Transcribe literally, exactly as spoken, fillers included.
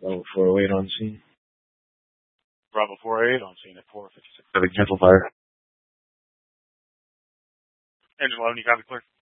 Bravo four oh eight on scene. Bravo four oh eight on scene at four fifty-six. Gentle fire. Engine eleven, you copy, clear.